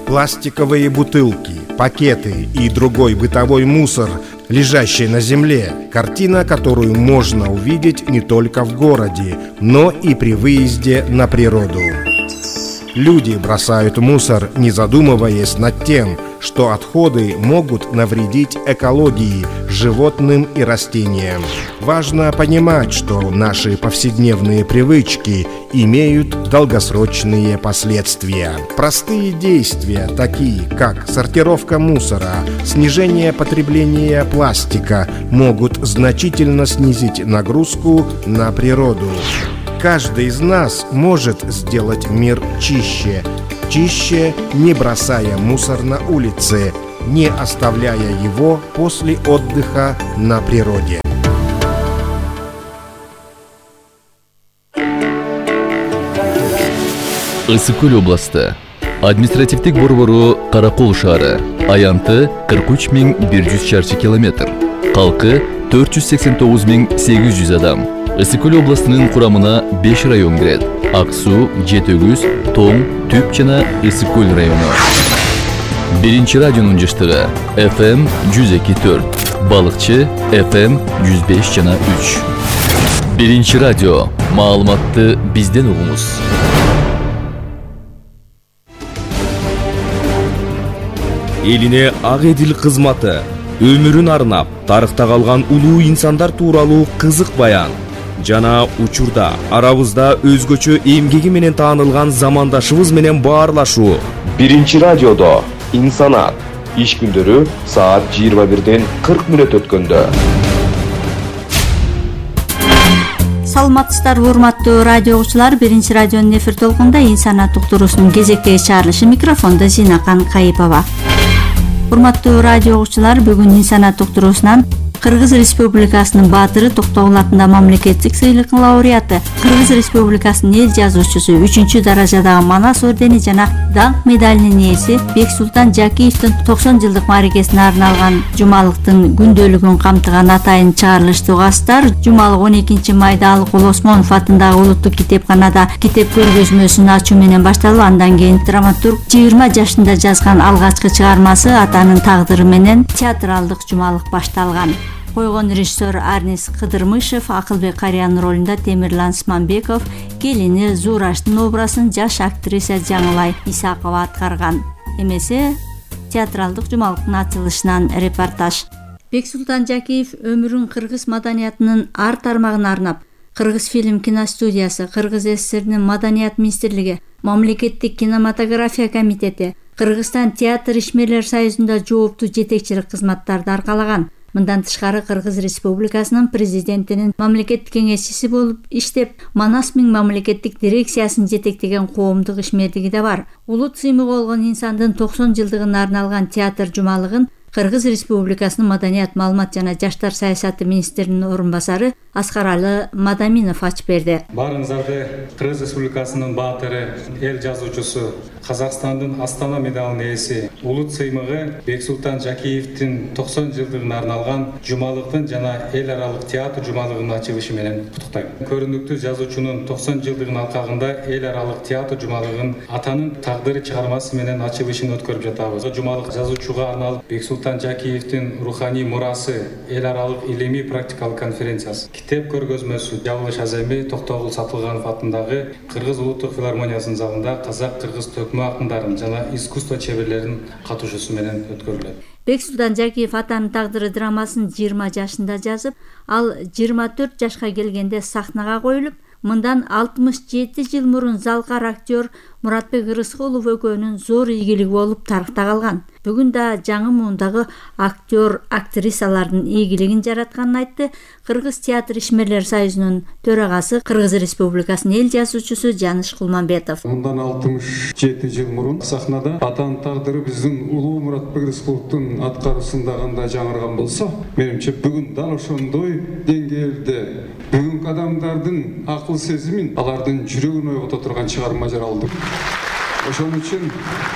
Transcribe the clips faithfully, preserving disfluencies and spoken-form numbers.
Пластиковые бутылки, пакеты и другой бытовой мусор, лежащий на земле. Картина, которую можно увидеть не только в городе, но и при выезде на природу. Люди бросают мусор, не задумываясь над тем, что отходы могут навредить экологии, животным и растениям. Важно понимать, что наши повседневные привычки имеют долгосрочные последствия. Простые действия, такие как сортировка мусора, снижение потребления пластика, могут значительно снизить нагрузку на природу. Каждый из нас может сделать мир чище. Чище, не бросая мусор на улице, не оставляя его после отдыха на природе. Ысык-Көл областы. Административдик борбору Каракол шаары. Аянты кырк үч миң бир жүз чарчы километр. Калкы төрт жүз сексен тогуз миң сегиз жүз адам. Ысык-Көл областынын курамына беш район кирет. Аксу, Жетөгүз, Тоң, Түп жана Ысык-Көл району. Биринчи радионун жыштыгы эф эм жүз эки төрт, Балыкчы эф эм жүз беш жана үч. Биринчи радио. Маалыматты бизден угуңуз. Элине ак эдил кызматы, өмүрүн арнап, тарыхта калган улуу инсандар тууралуу кызык баян жана учурда арабызда өзгөчө эмгеги менен таанылган замандашыбыз менен баарлашуу. Биринчи радиодо инсанат иш күндөрү саат жыйырма бирден кырк мүнөт өткөндө. Саламатсыздарбы, урматтуу радио угуучулар. Биринчи радионун эфир толкунда инсанат уктуруусунун кезектеги чыгарылышы. Микрофондо Зинакан Кайыпова. Урматтуу радио угуучулар, бүгүн инсанат уктуруусунан Кыргыз Республикасынын баатыры, Токтогул атында мамлекеттик сыйлыктын лауреаты, Кыргыз Республикасынын эл жазуучусу, үчүнчү даражадагы Манас ордени жана даңк медалинин ээси Бексултан Жакиевдин токсон жылдык мааракесине арналган жумалыктын күндөлүгүн камтыган атайын чыгарылыш тугастар жумалык он экинчи майда Алыкул Осмонов атындагы улуттук китепканада китеп көргөзмөсүн ачуу менен башталып, андан кийин драматург жыйырма жашында жазган алгачкы чыгармасы Атанын тагдыры менен театралдык жумалык башталган. Койгон режиссер Арнис Кыдырмышев, Акылбек Кариянын ролунда Темирлан Сманбеков, келини Зураштын образын жаш актриса Жаңылай Исакова аткарган. Эмесе театралдык жумалыктын ачылышынан репортаж. Бексултан Жакиев өмүрүн кыргыз маданиятынын ар тармагына арнап, Кыргыз фильм киностудиясы, Кыргыз СССРнин Маданият министрлиги, Мамлекеттик кинематография комитети, Кыргызстан театр ишмерлер союзунда жооптуу жетекчилик кызматтарды аркалаган. Мындан тышкары Кыргыз Республикасынын президентинин мамлекеттик кеңешчиси болуп иштеп, Манас миң мамлекеттик дирекциясын жетектеген коомдук ишмердиги да бар. Улут сыймык болгон инсандын токсон жылдыгына арналган театр жумалыгын Кыргыз Республикасынын Маданият, маалымат жана жаштар саясаты министринин орун басары Аскаралы Мадаминов ачып берди. Баарыңыздарды Кыргыз Республикасынын баатыры, эл жазуучусу, Казакстандын Астана медалынын ээси, улут сыймыгы Бексултан Жакиевдин токсон жылдыгына арналган жумалыктын жана эл аралык театр жумалыгынын ачылышы менен куттуктайм. Көрүнүктүү жазуучунун токсон жылдыгынын алкагында эл аралык театр жумалыгын Атанын тагдыры чыгармасы менен ачылышын өткөрүп жатабыз. Жумалык жазуучуга арналып Бексултан Жакиевдин руханий мурасы, эл аралык илимий практикалык конференциясы, китеп көргөзмөсү Жабылыш Аземи Токтогул Сатылганов атындагы Кыргыз улуттук филармониясынын залында казак-кыргыз төкмө акындарын жана искусство чеберлеринин катышуусу менен өткөрүлөт. Бексултан Жакиев Атанын тагдыры драмасын жыйырма жашында жазып, ал жыйырма төрт жашка келгенде сахнага коюлуп, мындан алтымыш жети жыл мурун залкар актер Муратбек Рыскулов экөөнүн зор ийгилиги болуп тарыхта калган. Бүгүн да жаңы муундагы актер, актрисалардын ийгилигин жаратканын айтты Кыргыз театр ишмерлер союзунун төрагасы, Кыргыз Республикасынын эл жазуучусу Жаныш Кулманбетов. Мындан алтымыш жети жыл мурун сахнада Атанын тагдыры биздин улуу Муратбек Рыскуловдун аткаруусунда кандай жаңырган болсо, менимче бүгүн дал ошондой деңгээлде бүгүнкү адамдардын акыл сезимин, алардын жүрөгүн ойгото турган чыгарма жаралды. Ошон үчүн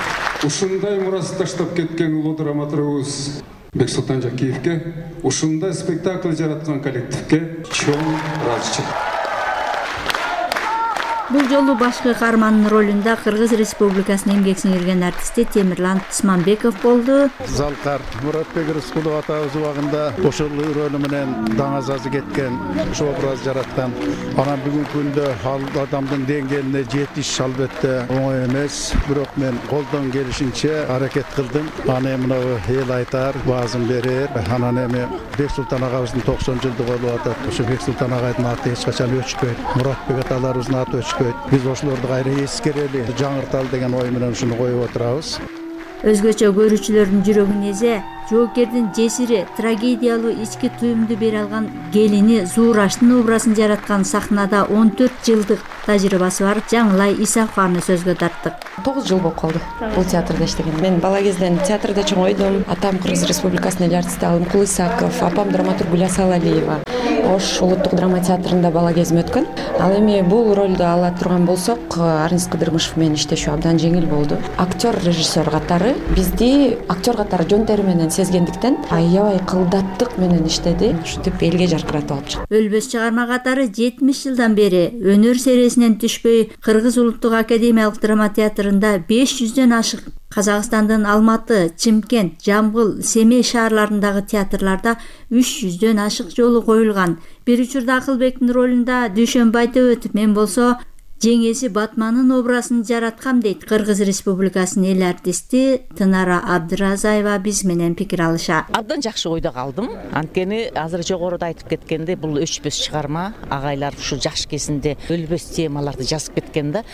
ушундай мурас таштап кеткен улуу драматургубуз Бексултан Жакиевке, ушундай спектакль жараткан коллективге чоң ыраазычылык. Бул жолу башкы каармандын ролунда Кыргыз Республикасынын эмгек сиңирген артисти Темирлан Исманбеков болду. Залкар Муратбек Рыскулов атабыз убагында ошол рөлү менен даңазазы кеткен, ошо образ жараткан. Анан бүгүнкү күндө ал адамдын деңгээлине жетиш албетте оңой эмес, бирок мен колдон келишинче аракет кылдым. Аны мына эл айтар, баазын берер. Анан эми Бексултан агабыздын токсон жылдыгы болуп атат. Ошо Бексултан агайдын аты эч качан өчпөйт. Муратбек аталарыбыздын аты өчпөйт. Биз ошолорду кайра эскерели, жаңырталы деген ой менен ушуну коюп отурабыз. Өзгөчө көрүүчүлөрдүн жүрөгүн эзе, жоокердин жесири, трагедиялуу ички туюмду бере алган келини Зуураштын образын жараткан сахнада он төрт жылдык тажрыйбасы бар Жаңылай Исакованы сөзгө тарттык. тогуз жыл болуп калды бул театрда иштеген. Мен бала кезден театрда чоңойдум. Атам Кыргыз Республикасынын эл артисти Алымкул Исаков, апам драматург Гүласал Алиева. Ош улуттук драма театрында бала кезим өткөн. Ал эми бул ролду ала турган болсок, Арнис Кыдырмышев менен иштешүү абдан жеңил болду. Актер, режиссер катары бизди актер катары жөн тери менен сезгендиктен аябай кылдаттык менен иштеди. Ушинтип элге жаркыратып алып чыкты. Өлбөс чыгарма катары жетимиш жылдан бери өнөр серисинен түшпөй Кыргыз улуттук академиялык драма театрында беш жүздөн ашык Казакстандын Алматы, Чимкент, Жамбыл, Семей шаарларындагы театрларда үч жүздөн ашык жолу коюлган. Бир учурда Акылбектин ролунда Дүйшөнбай Төбөтов, мен болсо жеңеси Батманын образын жараткам дейт Кыргыз Республикасынын эл артисти Тынара Абдыразаева биз менен пикир алыша. Абдан жакшы ойдо калдым. Анткени азыр жогоруда айтып кеткенде бул өчпөс чыгарма, агайлар ушу жаш кезинде өлбөс темаларды жазып кеткен да.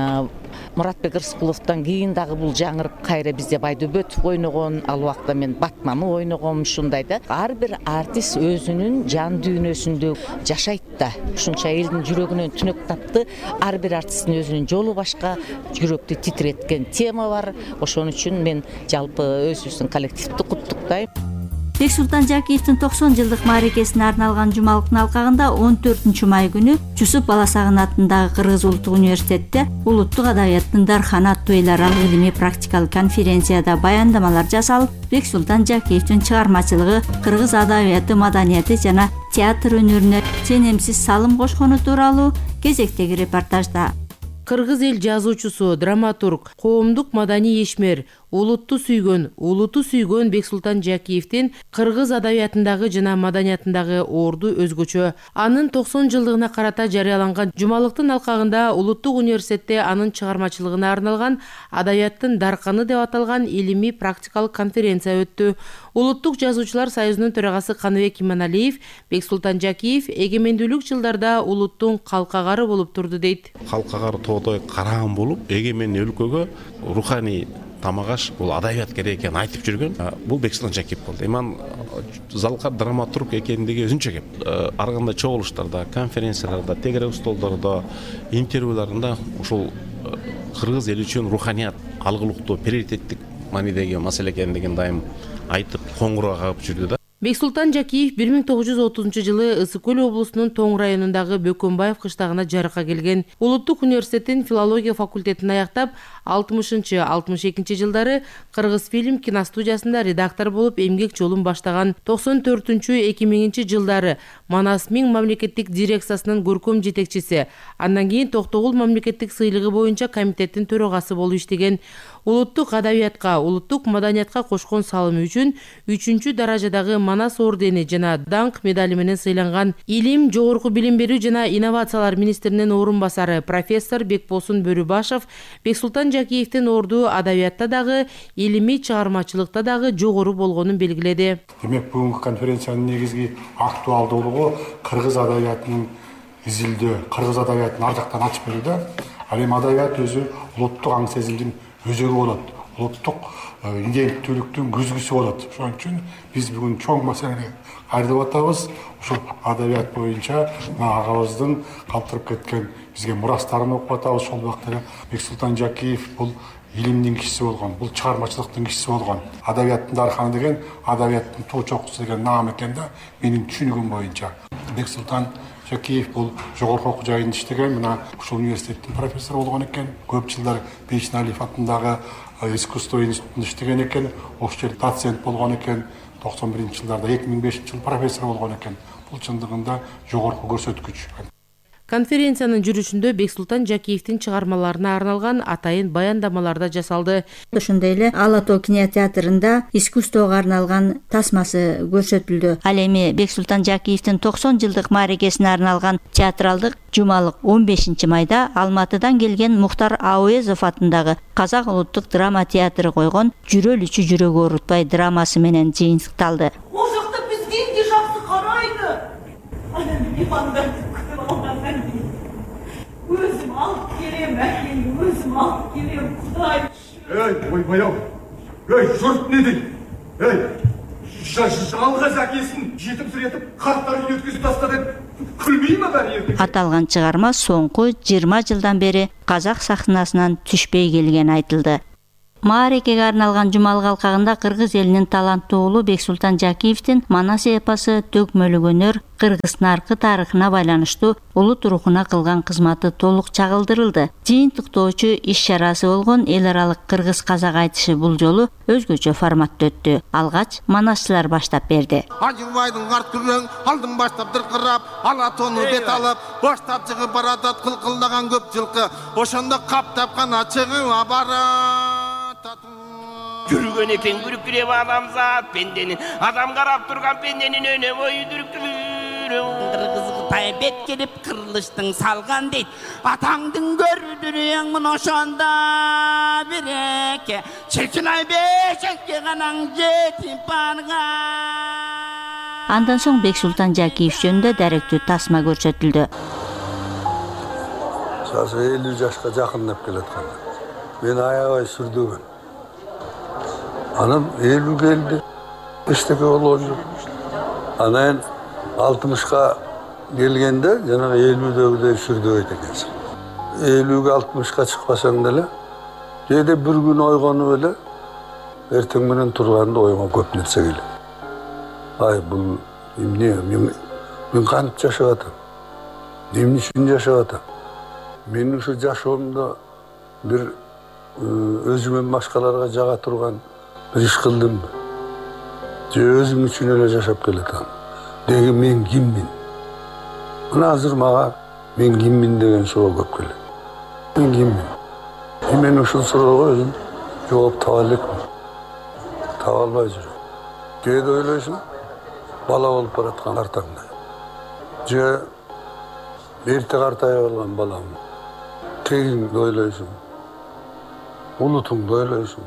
Муратбек Рыскуловтон кийин дагы бул жаңырып кайра бизде Байдүбөтов ойногон, ал убакта мен Батманы ойногом, ушундай да. Ар бир артист өзүнүн жан дүйнөсүндө жашайт да. Ушунча элдин жүрөгүнөн түнөк тапты. Ар бир артисттин өзүнүн жолу башка, жүрөктү титиреткен тема бар. Ошон үчүн мен жалпы өзүбүздүн коллективди куттуктайм. Бексултан Жакиевдин токсон жылдык мааракесине арналган жумалыктын алкагында он төртүнчү май күнү Жусуп Баласагын атындагы Кыргыз улуттук университетте улуттук адабияттын дарканы аттуу эл аралык илимий практикалык конференцияда баяндамалар жасалып, Бексултан Жакиевдин чыгармачылыгы кыргыз адабияты, маданияты жана театр өнөрүнө ченемсиз салым кошкону тууралуу кезектеги репортажда. Кыргыз эл жазуучусу, драматург, коомдук маданий ишмер, улутту сүйгөн, улуту сүйгөн Бексултан Жакиевдин кыргыз адабиятындагы жана маданиятындагы орду өзгөчө. Анын токсон жылдыгына карата жарыяланган жумалыктын алкагында улуттук университетте анын чыгармачылыгына арналган адабияттын дарканы деп аталган илимий практикалык конференция өттү. Улуттук жазуучулар союзунун төрагасы Каныбек Иманалиев Бексултан Жакиев эгемендүүлүк жылдарда улуттун калкагары болуп турду дейт. Калкагары тоодой караан болуп, эгемен өлкөгө руханий тамагаш бул адабият керек экенин айтып жүргөн бул Бексултан Жакиев болду. Эман Залкар драматург экендиги өзүнчө кеп. Ар кандай чогулуштарда, конференцияларда, тегерек столдордо, интервьюларында ушул кыргыз эли үчүн руханият алгылыктуу приоритеттик маанидеги маселе экендигин дайым айтып, коңгуроо кагып жүрдү да. Бексултан Жакиев бир миң тогуз жүз отузунчу жылы Ысык көл облусунун Тоң районундагы Бөкөнбаев кыштагына жарыкка келген. Улуттук университеттин филология факультетин аяктап, алтымышынчы алтымыш экинчи жылдары Кыргыз фильм киностудиясында редактор болуп эмгек жолун баштаган. токсон төртүнчү эки миңинчи жылдары Манас Миң мамлекеттик дирекциясынын көркөм жетекчиси, андан кийин Токтогул мамлекеттик сыйлыгы боюнча комитеттин төрагасы болуп иштеген. Улуттук адабиятка, улуттук маданиятка кошкон салымы үчүн үчүнчү даражадагы Манас ордени жана даңк медали менен сыйланган. Илим, жогорку билим берүү жана инновациялар министринин орун басары профессор Бекболсун Бөрүбашев Бексултан Жакиевдин орду адабиятта дагы, илимий чыгармачылыкта дагы жогору болгонун белгиледи. Демек, бүгүнкү конференциянын негизги актуалдуулугу кыргыз адабиятынын изилдөө, кыргыз адабиятын ар жактан ачып берүүдө. Ал эми адабият өзү улуттук аң сезимдин өзөгү болот, улуттук иденттүүлүктүн күзгүсү болот. Ошон үчүн биз бүгүн чоң маселени кайрылып атабыз. Ушул адабият боюнча агабыздын калтырып кеткен бизге мурастарын окуп атабыз. Ошол убакта Бексултан Жакиев бул илимдин кишиси болгон, бул чыгармачылыктын кишиси болгон. Адабияттын дарканы деген, адабияттын туу чокусу деген наам экен да, менин түшүнүгүм боюнча. Бексултан Жакиев бул жогорку окуу жайында иштеген, мына ушул университеттин профессору болгон экен. Көп жылдар Бейшеналиев атындагы искусство институтунда иштеген экен. Ошол жерде доцент болгон экен. токсон биринчи жылдарда эки миң бешинчи жыл профессор болгон экен. Бул чындыгында жогорку көрсөткүч. Конференциянын жүрүшүндө Бексултан Жакиевдин чыгармаларына арналган атайын баяндамалар да жасалды. Ошондой эле Ала тоо кинотеатрында искусствого арналган тасмасы көрсөтүлдү. Ал эми Бексултан Жакиевдин токсон жылдык мааракесине арналган театралдык жумалык он бешинчи майда Алматыдан келген Мухтар Ауезов атындагы Казак улуттук драма театры койгон Жүрөлүчү жүрөгү оорутпай драмасы менен жыйынтыкталды. О жакта бизге эмне жакшы карайды. Анан меймандар күтүп алгандан кийин өзүм алып келем, әкемди өзүм алып келем, Кудай. Ey, ойбай-ау. Ey, жұрт не дейді? Ey, жалғыз әкесін жетімсіретіп, қарттар үйіне өткізіп тастады. Күлмей ме бәрі ерде? Аталган чыгарма соңку жыйырма жылдан бери казак сахнасынан түшпөй келгени айтылды. Мааракеге арналган жумалык алкагында кыргыз элинин таланттуу уулу Бексултан Жакиевдин Манас эпосы төгмөлүк өнөр, кыргыз наркы тарыхына байланыштуу улут рухуна кылган кызматы толук чагылдырылды. Жыйынтыктоочу иш-чарасы болгон эл аралык кыргыз казак айтышы бул жолу өзгөчө форматта өттү. Алгач манасчылар баштап берди. Ажыбайдын арт күрөң алдын баштап дыркырап, ала тону бет алып, баштап чыгып баратат кылкылдаган көп жылкы. Ошондо каптап гана чыгып барат. Жүргөн экен күрүктүрөп адамзат пенденин, адам карап турган пенденин өнө бою дүрүктүрү. Кыргызга тайбет келип кырылыштың салган дейт. Атаңдын көрдүрөң мына ошондо биреке. Чиркин ай бешекке канаң жетип барган. Андан соң Бексултан Жакиев жөнүндө даректүү тасма көрсөтүлдү. Азыр элүү жашка жакындап келаткан. Мен аябай сүрдөгөн. Анан элүү келди. Эчтеке болгон жок. Анан алтымышка келгенде жанагы элүүдөгүдөй сүрдөбөйт экенсиң. элүүгө алтымышка чыкпасаң деле, кээде бир күн ойгонуп эле эртең менен турганда оюңа көп нерсе келет. Ай бул эмне, мен мен кантип жашап атам? Эмне үчүн жашап атам? Мен ушу жашоомдо бир өзүмөн башкаларга жага турган bir iş kıldım. Özüm için öyle yaşap geledim. Degi men kimmin? Buna hazır mağa men kimmin degen soru köp gele. Men kimmin? Men uşul soruga özüm жооп таба элекмин. Таба албай жүрөм. Кээде ойлойсуң, бала болуп бараткан картаңда. Же эрте картая калган балам. Тегиңди ойлойсуң. Улутуңду ойлойсуң.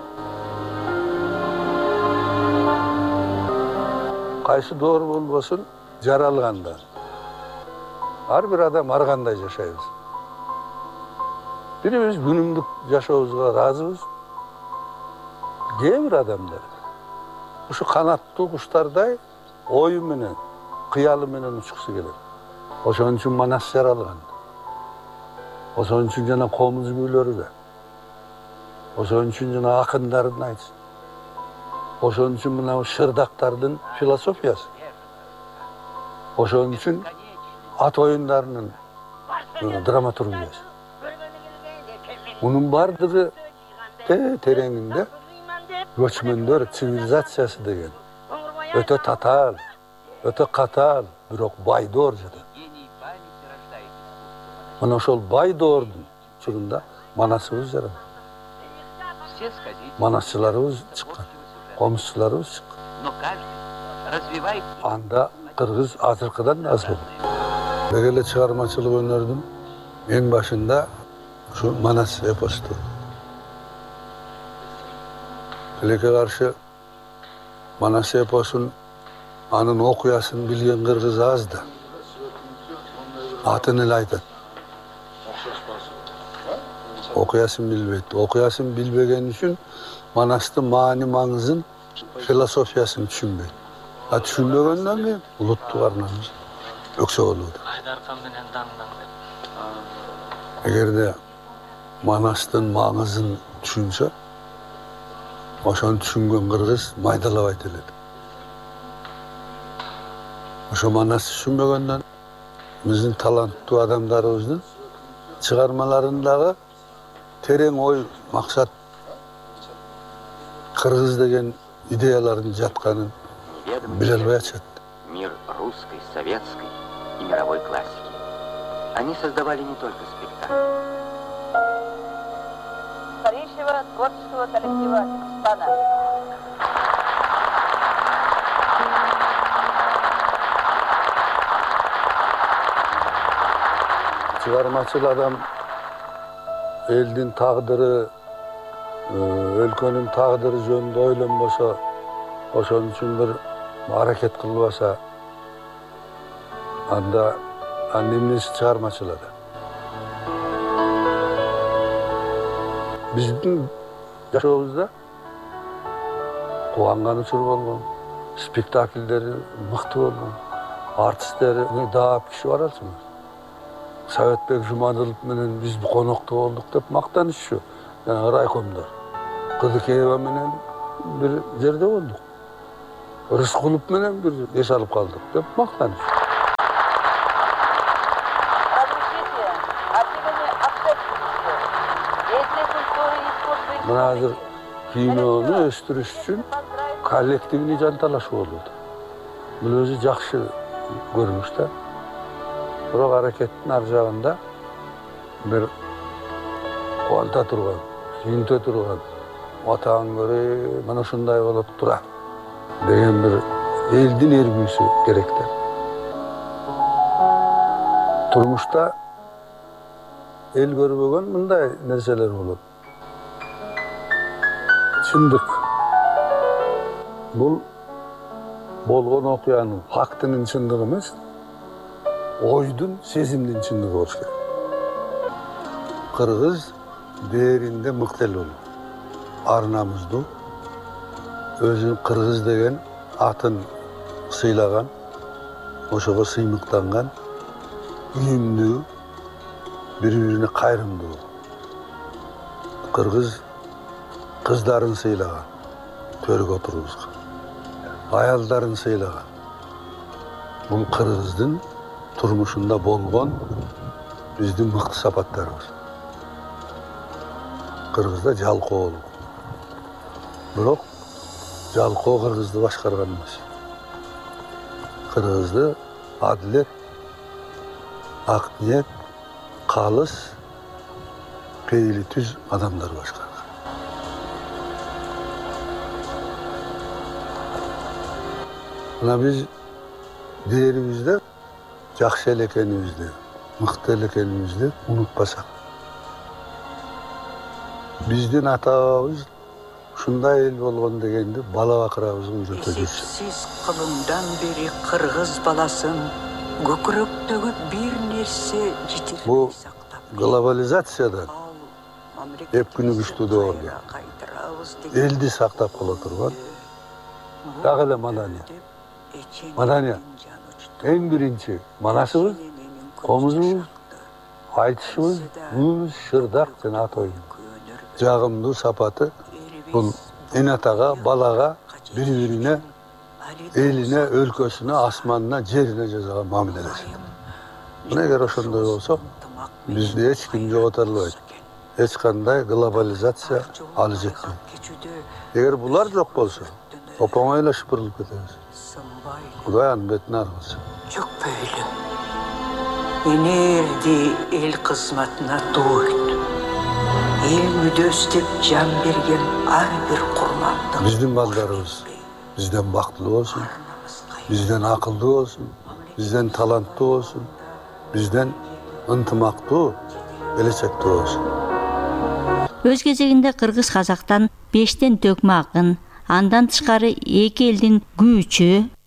Кайсы doğru болбосун жаралганда. Ар бир адам ар кандай жашайбыз. Бирибиз күнүмдүк жашообузга ыраазыбыз. Кээ бир адамдар ушу канаттуу куштардай ою менен, кыялы менен учкусу келет. Ошон үчүн Манас жаралган. Ошон үчүн жана комуз күйлөрү да. Ошон үчүн жана акындардын айтышы. Ошон үчүн мына шырдактардын философиясы. Ошон үчүн ат оюндарынын драматургиясы. Мунун бардыгы тереңинде көчмөндөр цивилизациясы деген өтө татаал, өтө катаал, бирок байдоор жатат. Мына ошол байдоордун чырында Манасыбыз жаралган. Манасчыларыбыз чыккан. Комузчуларыбыз чыккан. Анда кыргыз азыркыдан да аз болгон. Деги эле чыгармачылык өнөрдүн эң башында ушу Манас эпосту. Тилекке каршы Манас эпосун анын окуясын билген кыргыз аз да. Атын эле айтат. Окуясын билбейт. Окуясын билбеген үчүн Манастын маани маңызын, философиясын түшүнбөйт. А түшүнбөгөндөн кийин улуттук арнамыз өксө болууда. Эгерде Манастын маңызын түшүнсө, ошону түшүнгөн кыргыз майдалабайт элек. Ошо Манас түшүнбөгөндөн биздин таланттуу адамдарыбыздын чыгармаларындагы терең ой, максат, кыргыз деген идеялардын жатканын биле албай атышат. Мир русской, советской и мировой классики. Они создавали не только спектакль. Старейшего творческого коллектива «Экспана». Çıgarmacıl adam eldin tağdırı, өлкөнүн тагдыры жөнүндө ойлонбосо, ошон үчүн бир аракет кылбаса, анда анын эмнеси чыгармачылыгы. Биздин жашообузда кубанган учур болгон, спектакльдери мыкты болгон, артисттери даап киши бар алчумуз. Советбек Жумадылов менен биз конокто болдук деп мактанышчу. Yani raykomlar. Kızıkeyeva menen bir yerde olduk. Rızkulub menen bir eş alıp kaldık dep maqtanış. Mına hazır kinonu östürüş üçün kollektivini jantalaş boldu. Bul özü jakşı görmüş da. Biroq hareketin ar jagында bir kualta turgan. Yünte turgan, atağın göre bana şunday olup tura degen bir eldin ergüsü gerektir. Turmuşta el görmegen mınday nerseler olur. Çındık. Bul bolgon okuyanın faktinin çındığı emas, oydun, sezimdin çındığı olsa gerek. Kırgız değerinde mıktel olur. Arnamızdı. Özün Kırgız degen atın sıylagan, oşoga sıymıktangan, üyümlü, bir-birine kayrımdı. Kırgız kızların sıylagan, törük oturuzga. Ayalların sıylagan. Bu Kırgızdın turmuşunda bolgon bizdin mıktı sapatlarımız. Kırgızda jalko olur. Biroq jalko Kırgızды başkargan emas. Kırgızды adilet, ak niyet, kalыс, peyli tüz adamlar başkargan. Buna biz değerimizde, jakşı el ekenimizde, mıktı el ekenimizde unutpasak. Bizdin atabız şunday el bolgon degende bala bakırabızı uyrata жүрсү. Siz kılımdan beri Kırgız balasın göküröktөгү bir nerse jitir. Bu globalizatsiyadan hep günü güçlü doğru. Eldi saktap kala turgan. Dagı madaniyat. Madaniyat. En birinci manasыбыз, komuzubuz, aytышыбыз, uyumuz, şırdak jana at oyunu. Jagımlı sapatı bu enataga, balaga, bir-birine, eline, өлкөsüne, asmanına, cerine jazagan muamelesi. Eger oşondoy bolsa, bizde hiç kim jogotarılbayt. Hiç kanday globalizatsiya alı jetmeyt. Eger bular jok bolsa, opa-oңoyla şıpırılıp ketebиz. Kuday anın betine argılsın. Çok böyle. Enerdi el kızmatına doğuydu. El müdöstep can bergen ar bir kurmandı. Bizdin baldarыбыз bizden baktlı olsun, bizden akıllı olsun, bizden talantlı olsun, bizden ынтымактуу, келечекте olsun. Өз кезегинде Кыргыз казактан бештен төкмө акын, андан тышкары эки элдин күйүүчү,